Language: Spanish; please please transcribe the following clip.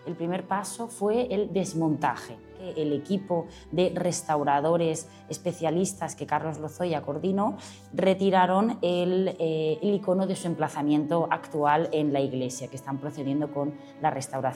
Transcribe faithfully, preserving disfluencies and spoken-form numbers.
El primer paso fue el desmontaje. El equipo de restauradores especialistas que Carlos Lozoya coordinó retiraron el, eh, el icono de su emplazamiento actual en la iglesia, que están procediendo con la restauración.